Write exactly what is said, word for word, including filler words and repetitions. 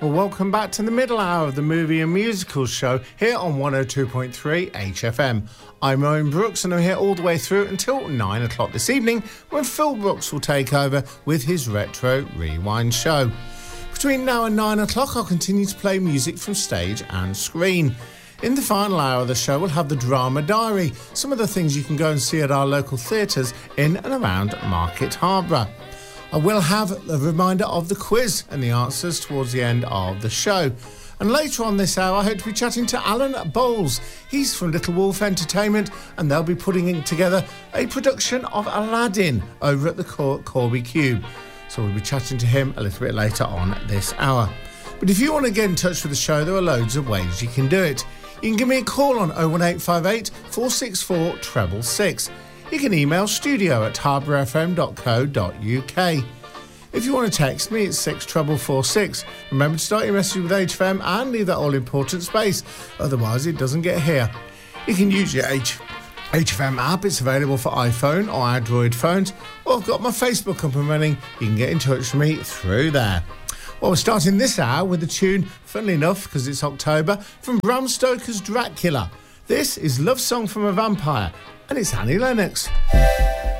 Well, welcome back to the middle hour of the Movie and Musicals show here on one oh two point three H F M. I'm Owen Brooks and I'm here all the way through until nine o'clock this evening when Phil Brooks will take over with his Retro Rewind show. Between now and nine o'clock, I'll continue to play music from stage and screen. In the final hour of the show, we'll have the Drama Diary, some of the things you can go and see at our local theatres in and around Market Harborough. I will have a reminder of the quiz and the answers towards the end of the show. And later on this hour, I hope to be chatting to Alan Bowles. He's from Little Wolf Entertainment, and they'll be putting together a production of Aladdin over at the Cor- Corby Cube. So we'll be chatting to him a little bit later on this hour. But if you want to get in touch with the show, there are loads of ways you can do it. You can give me a call on oh one eight five eight, four six four, six six six. You can email studio at harborough f m dot co dot u k. If you want to text me, it's six four four four six. Remember to start your message with H F M and leave that all-important space, otherwise it doesn't get here. You can use your H- HFM app. It's available for iPhone or Android phones, or I've got my Facebook up and running. You can get in touch with me through there. Well, we're starting this hour with a tune, funnily enough, because it's October, from Bram Stoker's Dracula. This is Love Song from a Vampire, and it's Annie Lennox.